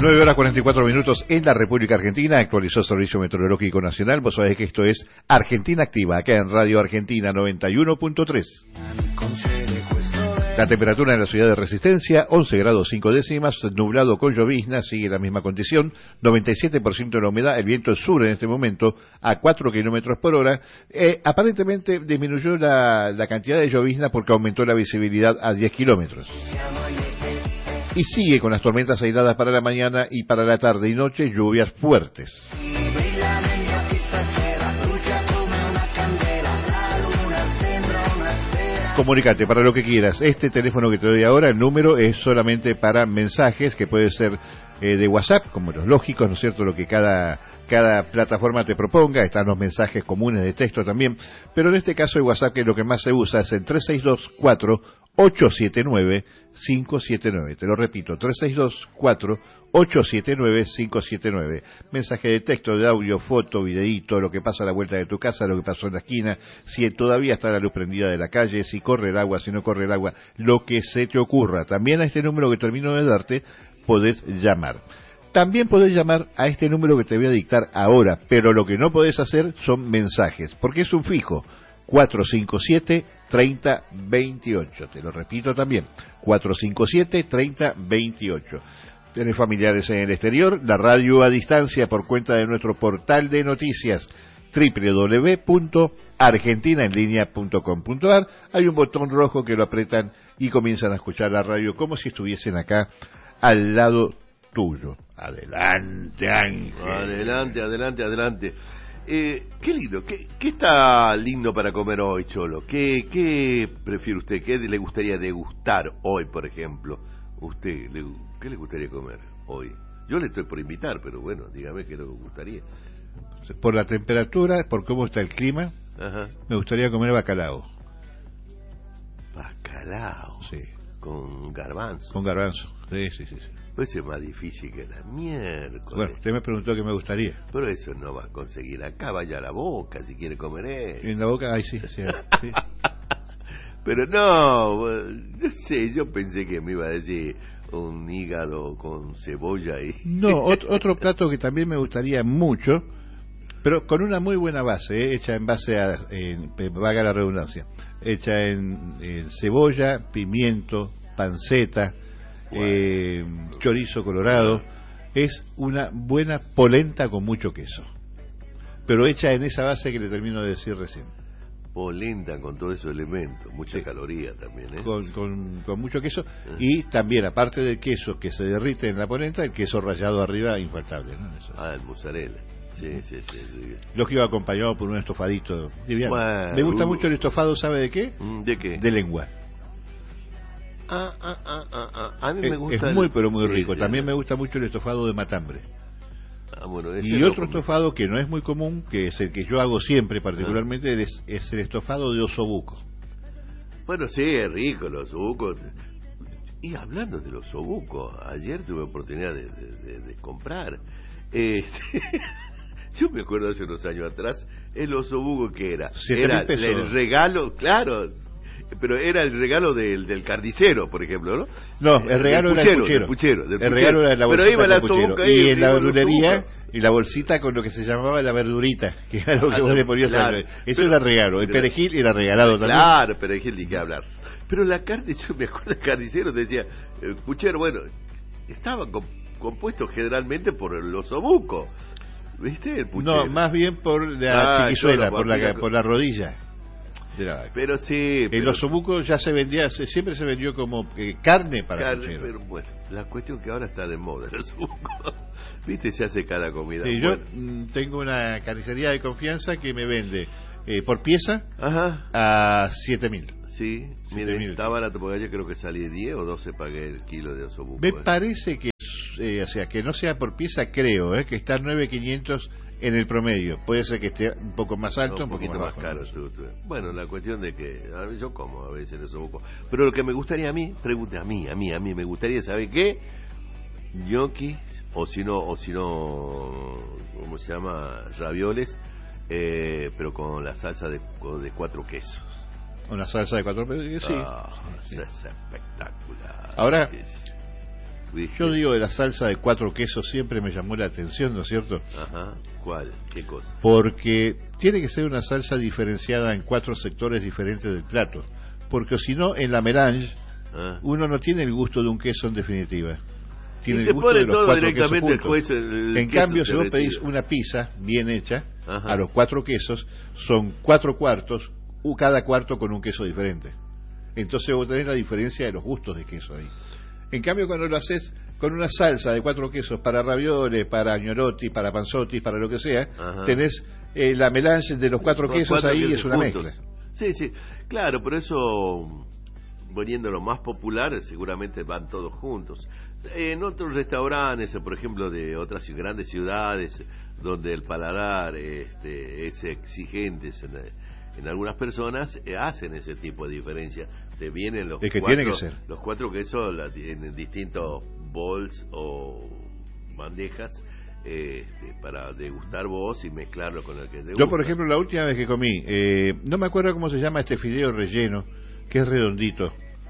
9 horas 44 minutos en la República Argentina. Actualizó el Servicio Meteorológico Nacional. Vos sabés que esto es Argentina Activa, acá en Radio Argentina 91.3. La temperatura en la ciudad de Resistencia, 11 grados 5 décimas, nublado con llovizna, sigue la misma condición, 97% de la humedad, el viento es sur en este momento, a 4 kilómetros por hora. Aparentemente disminuyó la cantidad de llovizna porque aumentó la visibilidad a 10 kilómetros. Y sigue con las tormentas aisladas para la mañana y para la tarde y noche, lluvias fuertes. Comunicate para lo que quieras. Este teléfono que te doy ahora, el número es solamente para mensajes, que puede ser de WhatsApp, como los lógicos, ¿no es cierto? Lo que cada plataforma te proponga. Están los mensajes comunes de texto también, pero en este caso el WhatsApp, que es lo que más se usa, es el 362-4-879-579. Te lo repito, 362-4-879-579. Mensaje de texto, de audio, foto, videíto, lo que pasa a la vuelta de tu casa, lo que pasó en la esquina, si todavía está la luz prendida de la calle, si corre el agua, si no corre el agua, lo que se te ocurra. También a este número que termino de darte podés llamar. También podés llamar a este número que te voy a dictar ahora, pero lo que no podés hacer son mensajes, porque es un fijo, 457-3028. Te lo repito también, 457-3028. Tenés familiares en el exterior, la radio a distancia por cuenta de nuestro portal de noticias, www.argentinaenlinea.com.ar. Hay un botón rojo que lo apretan y comienzan a escuchar la radio como si estuviesen acá al lado tuyo. Adelante, Ángel. Adelante. Qué lindo. ¿Qué está lindo para comer hoy, Cholo? ¿Qué prefiere usted? ¿Qué le gustaría degustar hoy, por ejemplo? ¿Qué le gustaría comer hoy? Yo le estoy por invitar, pero bueno, dígame qué le gustaría. Por la temperatura, por cómo está el clima, ajá, me gustaría comer bacalao. ¿Bacalao? Sí. ¿Con garbanzo? Con garbanzo, sí. Pues es más difícil que la miércoles. Bueno, usted me preguntó qué me gustaría. Pero eso no va a conseguir acá, vaya a la Boca si quiere comer eso. En la Boca, ay, sí. Pero no sé, yo pensé que me iba a decir un hígado con cebolla y... No, otro plato que también me gustaría mucho, pero con una muy buena base, hecha en base a, vaga la redundancia, hecha en cebolla, pimiento, panceta, chorizo colorado, es una buena polenta con mucho queso, pero hecha en esa base que le termino de decir recién. Polenta con todos esos elementos, mucha caloría también, ¿eh? Con mucho queso, y también, aparte del queso que se derrite en la polenta, el queso rallado arriba, infaltable, ¿no? Eso. El mozzarella. Sí. Lógico, acompañado por un estofadito. Bueno, me gusta mucho el estofado, ¿sabe de qué? ¿De qué? De lengua. A mí me gusta. Es muy, pero muy rico. También me gusta mucho el estofado de matambre. Bueno, y otro estofado que no es muy común, que es el que yo hago siempre particularmente, es el estofado de osobuco. Bueno, sí, es rico el osobuco. Y hablando de los osobucos, ayer tuve oportunidad de comprar. Yo me acuerdo hace unos años atrás, el osobuco que era el regalo, claro, pero era el regalo del carnicero, por ejemplo, ¿no? No, el regalo era el puchero. El regalo era la bolsita. Pero iba la osobuca y en la verdulería, y la bolsita con lo que se llamaba la verdurita, que era lo que vos le ponías a... Eso era regalo. El perejil era regalado también. Claro, perejil, ni qué hablar. Pero la carne, yo me acuerdo, el carnicero decía, el puchero, bueno, estaban compuestos generalmente por el osobuco. ¿Viste? El puchero. No, más bien por la chiquizuela, por la rodilla. Pero sí, el osobuco ya se vendía, siempre se vendió como carne para puchero. Pero bueno, la cuestión que ahora está de moda el osobuco. ¿Viste? Se hace cada comida. Sí, yo tengo una carnicería de confianza que me vende por pieza a 7.000. Sí, miren, está barato porque yo creo que salí 10 o 12 pagué el kilo de osobuco. Me parece que, o sea, que no sea por pieza, creo, que está 9.500 en el promedio. Puede ser que esté un poco más alto, un poquito más caro. Bueno, la cuestión de que yo como a veces el osobuco. Pero lo que me gustaría a mí, pregunte a mí, me gustaría saber qué, gnocchi, o si no, ¿cómo se llama? Ravioles, pero con la salsa de 4 quesos. Una salsa de 4 quesos, sí. Es espectacular. Ahora, ¿viste? Yo digo de la salsa de 4 quesos siempre me llamó la atención, ¿no es cierto? Ajá, ¿cuál? ¿Qué cosa? Porque tiene que ser una salsa diferenciada en 4 sectores diferentes del plato. Porque si no, en la melange, uno no tiene el gusto de un queso en definitiva. Tiene y el gusto de los todo 4 directamente quesos juntos. En cambio, si vos pedís derretido. una pizza bien hecha, Ajá. a los 4 quesos, son 4 cuartos, cada cuarto con un queso diferente. Entonces vos tenés la diferencia de los gustos de queso ahí. En cambio, cuando lo haces con una salsa de 4 quesos para ravioles, para gnocchi, para panzotti, para lo que sea, Ajá. tenés la melange de los 4 quesos ahí, quesos es una juntos. mezcla. Sí, sí, claro, por eso, poniendo lo más popular, seguramente van todos juntos. En otros restaurantes, por ejemplo, de otras grandes ciudades, donde el paladar es exigente en algunas personas, hacen ese tipo de diferencia. Te vienen los, Es que cuatro, tiene que ser. los 4 quesos en distintos bowls o bandejas, para degustar vos y mezclarlo con el que te gusta. Yo, por ejemplo, la última vez que comí, no me acuerdo cómo se llama este fideo relleno, que es redondito,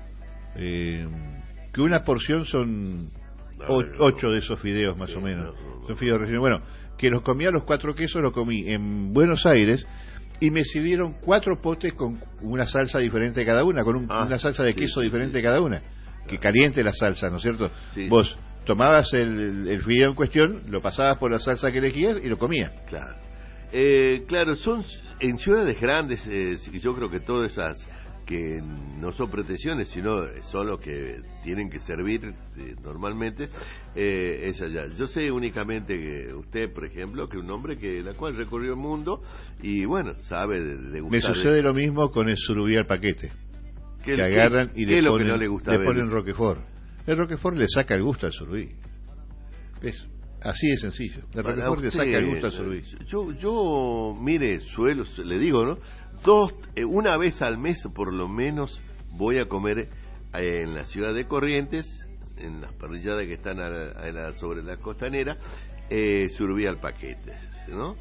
que una porción son 8 de esos fideos más o menos. Son fideos rellenos. Bueno, que los comí a los 4 quesos, los comí en Buenos Aires y me sirvieron 4 potes con una salsa diferente cada una, con una salsa de queso diferente cada una, que caliente la salsa, ¿no es cierto? Sí. Vos tomabas el fideo en cuestión, lo pasabas por la salsa que elegías y lo comías. Claro. Claro, son en ciudades grandes, yo creo que todas esas que no son pretensiones, sino son los que tienen que servir normalmente, es allá. Yo sé únicamente que usted, por ejemplo, que un hombre la cual recorrió el mundo y bueno, sabe de Me sucede lo mismo con el surubí al paquete, que agarran y ¿qué le es lo ponen, que no le gusta le ponen roquefort. El roquefort le saca el gusto al surubí. Es así de sencillo. El roquefort le saca el gusto al surubí. Yo mire, le digo, ¿no? Una vez al mes por lo menos voy a comer en la ciudad de Corrientes, en las parrilladas que están sobre la costanera, surubí al paquete, ¿no?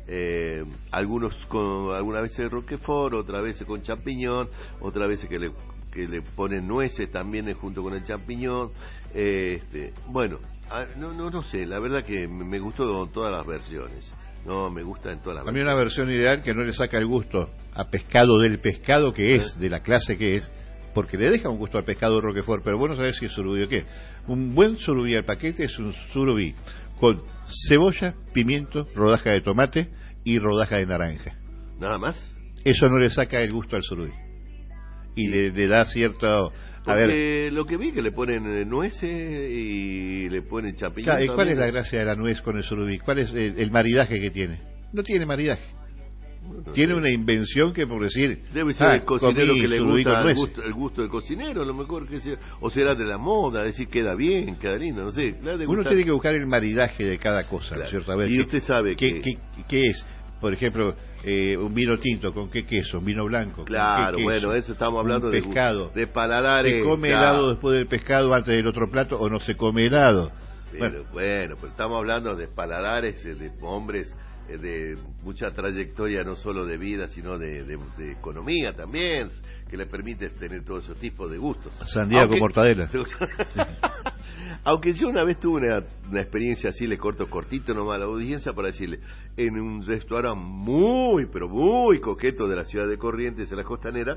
Algunas veces roquefort, otras veces con champiñón, otras veces que le ponen nueces también junto con el champiñón. Bueno, no sé, la verdad que me gustó todas las versiones. No, me gusta en todas las versiones. A mí una versión ideal que no le saca el gusto a pescado del pescado que es, de la clase que es, porque le deja un gusto al pescado roquefort, pero vos no sabés si es surubí o qué. Un buen surubí al paquete es un surubí con cebolla, pimiento, rodaja de tomate y rodaja de naranja. ¿Nada más? Eso no le saca el gusto al surubí. Y le da cierto... Porque lo que vi que le ponen nueces y le ponen champiñón. Claro, ¿y cuál es la gracia de la nuez con el surubí? ¿Cuál es el maridaje que tiene? No tiene maridaje. Tiene una invención que, por decir, debe ser el cocinero que le gusta el gusto del cocinero, a lo mejor que sea, o será de la moda, decir queda bien, queda lindo, no sé. Uno tiene que buscar el maridaje de cada cosa, claro. ¿Cierto? A ver, y usted sabe ¿qué es? Por ejemplo, un vino tinto, ¿con qué queso? Un vino blanco. Claro, ¿con qué queso? bueno, eso estamos hablando de pescado. De paladares. ¿Se come helado después del pescado antes del otro plato o no se come helado? Bueno, pero estamos hablando de paladares, de hombres de mucha trayectoria, no solo de vida, sino de economía también, que le permite tener todo ese tipo de gustos. Sandía con mortadela. Aunque yo una vez tuve una experiencia así, le corto cortito nomás a la audiencia para decirle, en un restaurante muy, pero muy coqueto de la ciudad de Corrientes, en la costanera,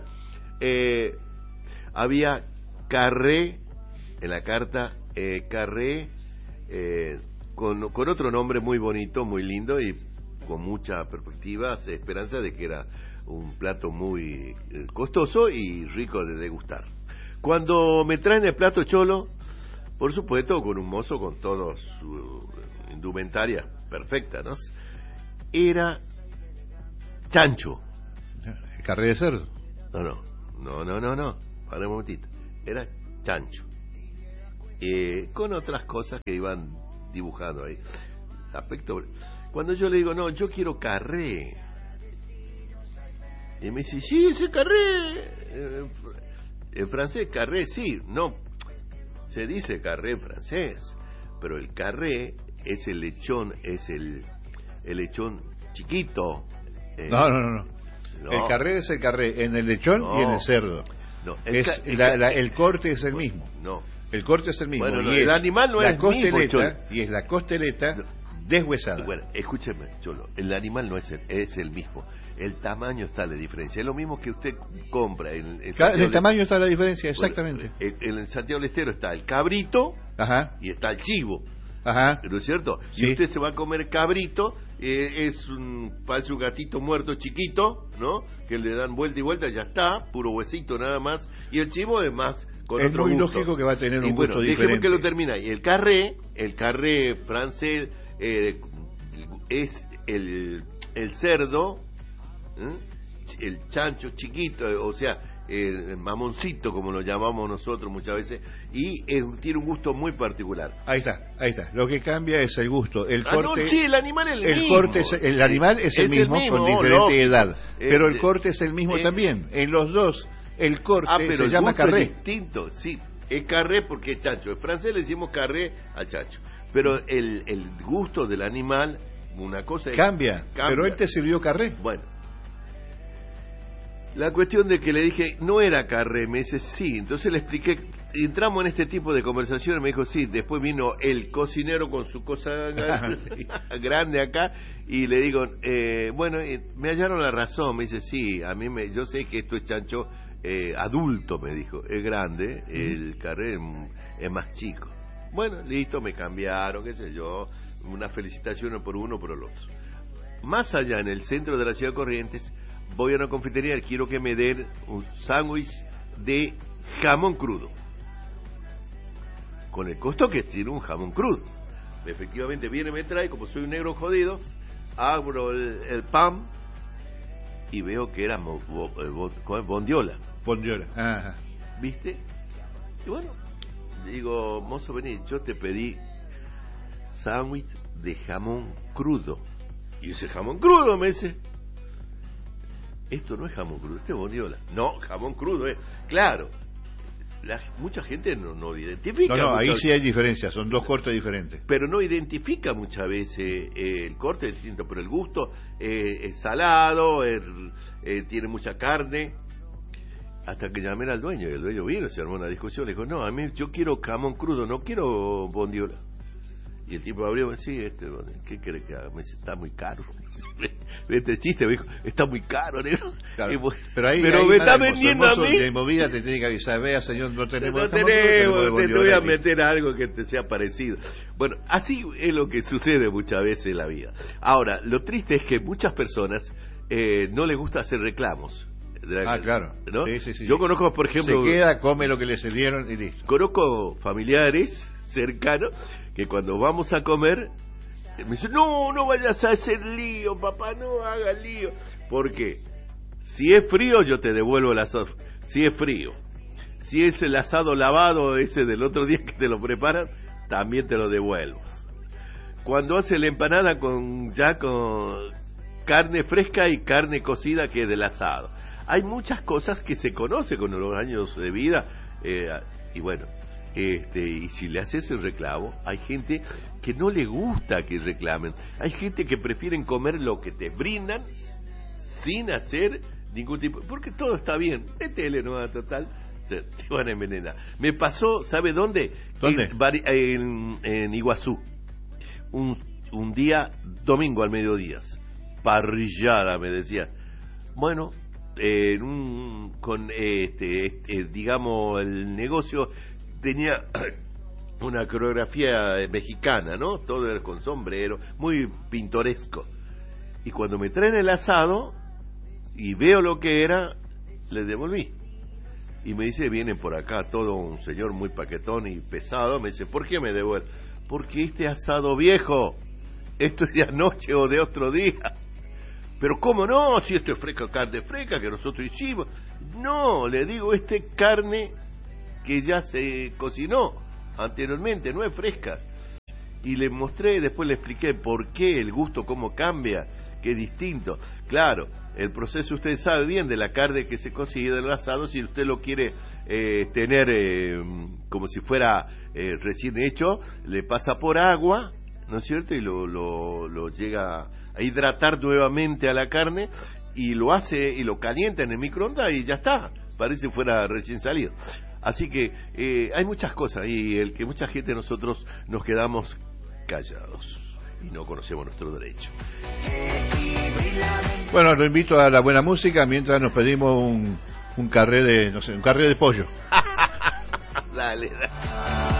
había carré, en la carta, carré, con otro nombre muy bonito, muy lindo y con mucha perspectiva, esperanza de que era un plato muy costoso y rico de degustar. Cuando me traen el plato cholo, por supuesto con un mozo con toda su indumentaria perfecta, ¿no? Era chancho. ¿Carré de cerdo? No, para un momentito. Era chancho. Con otras cosas que iban dibujando ahí. Aspecto. Cuando yo le digo, no, yo quiero carré. Y me dice, sí, ese carré. En francés, carré, sí. No, se dice carré en francés. Pero el carré es el lechón, es el lechón chiquito. No. El carré es el carré en el lechón y en el cerdo. No, el corte es el mismo. No, El corte es el mismo. Bueno, no, y el animal no es el mismo, Cholo. Y es la costeleta deshuesada. Bueno, escúcheme, Cholo, el animal no es el mismo. El tamaño está la diferencia. Es lo mismo que usted compra. En el tamaño está la diferencia, exactamente. Bueno, en Santiago del Estero está el cabrito, ajá, y está el chivo. Ajá. ¿No es cierto? Sí. Si usted se va a comer cabrito, parece un gatito muerto chiquito, ¿no? Que le dan vuelta y vuelta, ya está, puro huesito nada más. Y el chivo es más con es otro muy gusto. lógico que va a tener un gusto bueno, diferente. Déjeme que lo termine ahí. El carré francés, es el cerdo, el chancho chiquito, o sea, el mamoncito como lo llamamos nosotros muchas veces, y tiene un gusto muy particular. Ahí está. Lo que cambia es el gusto. El corte, no, sí, el animal es el mismo. Corte el animal es el mismo con diferente edad, pero el corte es el mismo también. En los dos, el corte pero se llama carré. Es distinto, sí. Es carré porque es chancho. En francés le decimos carré al chancho. Pero el gusto del animal, una cosa cambia. Pero él te sirvió carré. Bueno. La cuestión de que le dije, no era carré, me dice, sí. Entonces le expliqué, entramos en este tipo de conversaciones, me dijo, sí. Después vino el cocinero con su cosa grande acá, y le digo, bueno, me hallaron la razón. Me dice, sí, yo sé que esto es chancho adulto, me dijo, es grande, el carré es más chico. Bueno, listo, me cambiaron, qué sé yo, una felicitación por uno por el otro. Más allá, en el centro de la ciudad de Corrientes, voy a una confitería y quiero que me den un sándwich de jamón crudo. Con el costo que tiene un jamón crudo. Efectivamente viene, me trae, como soy un negro jodido, abro el pan y veo que era bondiola. Bondiola, ajá. ¿Viste? Y bueno, digo, mozo, vení, yo te pedí sándwich de jamón crudo. Y ese jamón crudo, me dice, esto no es jamón crudo, este es bondiola. No, jamón crudo, claro. Mucha gente no identifica. No, ahí sí hay diferencias, son dos cortes diferentes. Pero no identifica muchas veces el corte es distinto, pero el gusto es salado, tiene mucha carne. Hasta que llamé al dueño, y el dueño vino, se armó una discusión, le dijo, no, yo quiero jamón crudo, no quiero bondiola. Y el tipo abrió, sí, ¿qué quiere que haga? Me dice, está muy caro. Este chiste me dijo, está muy caro, negro. Claro, pero ahí me está vendiendo a mí. De movida te tiene que avisar, vea señor, no tenemos te voy a meter algo que te sea parecido. Bueno, así es lo que sucede muchas veces en la vida. Ahora, lo triste es que muchas personas no les gusta hacer reclamos. Claro. ¿No? Sí. Yo conozco, por ejemplo, se queda, come lo que le sirvieron y listo. Conozco familiares cercanos que cuando vamos a comer me dicen, no vayas a hacer lío, papá, no hagas lío. Porque si es frío, yo te devuelvo el asado. Si es frío. Si es el asado lavado ese del otro día que te lo preparan, también te lo devuelvo. Cuando hace la empanada con carne fresca y carne cocida, que es del asado. Hay muchas cosas que se conocen con los años de vida, y bueno, y si le haces el reclamo, hay gente que no le gusta que reclamen, hay gente que prefieren comer lo que te brindan sin hacer ningún tipo, porque todo está bien, métele nomás, total, te van a envenenar. Me pasó, ¿sabe dónde? En Iguazú, un día, domingo al mediodía, parrillada, me decía, bueno, digamos, el negocio tenía una coreografía mexicana, ¿no? Todo era con sombrero, muy pintoresco. Y cuando me traen el asado y veo lo que era, le devolví. Y me dice, vienen por acá todo un señor muy paquetón y pesado, me dice, ¿por qué me devuelve? Porque este asado viejo, esto es de anoche o de otro día. Pero ¿cómo no? Si esto es fresca, carne fresca que nosotros hicimos. No, le digo, carne que ya se cocinó anteriormente, no es fresca. Y le mostré, después le expliqué por qué, el gusto, cómo cambia, que es distinto. Claro, el proceso usted sabe bien de la carne que se cocina del asado, si usted lo quiere tener como si fuera recién hecho, le pasa por agua, ¿no es cierto? Y lo llega a hidratar nuevamente a la carne y lo hace y lo calienta en el microondas y ya está, parece fuera recién salido. Así que hay muchas cosas y el que mucha gente nosotros nos quedamos callados y no conocemos nuestro derecho. Bueno, lo invito a la buena música mientras nos pedimos un carré de, no sé, un carré de pollo. Dale, dale.